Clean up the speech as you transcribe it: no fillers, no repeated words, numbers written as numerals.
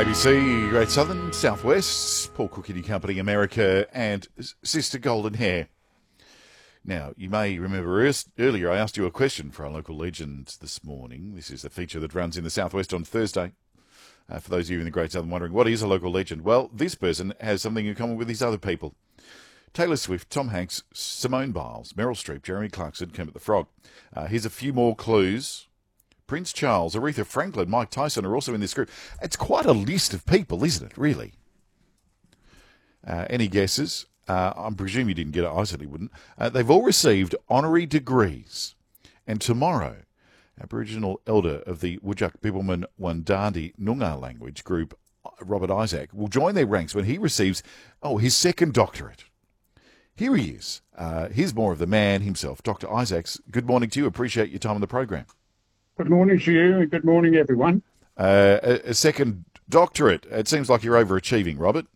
ABC, Great Southern, Southwest, Paul Cook Kitty Company, America, and Sister Golden Hair. Now, you may remember earlier I asked you a question for our local legends this morning. This is the feature that runs in the Southwest on Thursday. For those of you in the Great Southern wondering, what is a local legend? Well, this person has something in common with these other people. Taylor Swift, Tom Hanks, Simone Biles, Meryl Streep, Jeremy Clarkson, Kermit the Frog. Here's a few more clues. Prince Charles, Aretha Franklin, Mike Tyson are also in this group. It's quite a list of people, isn't it, really? Any guesses? I presume you didn't get it. I certainly wouldn't. They've all received honorary degrees. And tomorrow, Aboriginal elder of the Whadjuk Bibbulmun Wandandi Noongar language group, Robert Isaac, will join their ranks when he receives, his second doctorate. Here he is. Here's more of the man himself, Dr. Isaacs. Good morning to you. Appreciate your time on the program. Good morning to you and good morning, everyone. A second doctorate. It seems like you're overachieving, Robert.